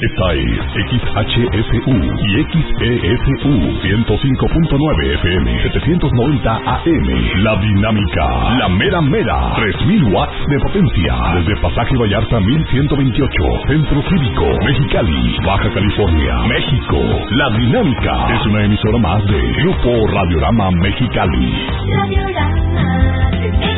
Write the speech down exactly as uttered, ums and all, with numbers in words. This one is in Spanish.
Esta es X H S U y X E S U ciento cinco punto nueve F M, setecientos noventa A M. La Dinámica, la mera mera, tres mil watts de potencia. Desde Pasaje Vallarta mil ciento veintiocho, Centro Cívico, Mexicali, Baja California, México. La Dinámica es una emisora más de Grupo Radiorama Mexicali. Radiorama.